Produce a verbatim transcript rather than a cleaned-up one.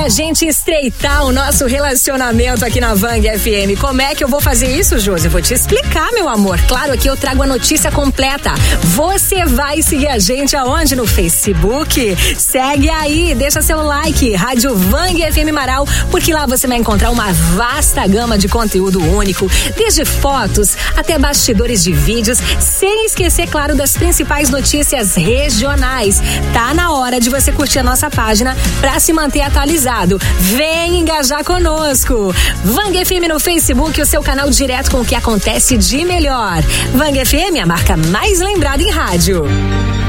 gente estreitar o nosso relacionamento aqui na Vang F M. Como é que eu vou fazer isso, Josi? Eu vou te explicar, meu amor. Claro, aqui eu trago a notícia completa. Você vai seguir a gente aonde? No Facebook. Segue aí, deixa seu like, Rádio Vang F M Marau, porque lá você vai encontrar uma vasta gama de conteúdo único, desde fotos até bastidores de vídeos, sem esquecer, claro, das principais notícias regionais. Tá na hora de você curtir a nossa página pra se manter atualizado. Vem engajar conosco. Vang F M no Facebook, o seu canal direto com o que acontece de melhor. Vang F M, a marca mais lembrada em rádio.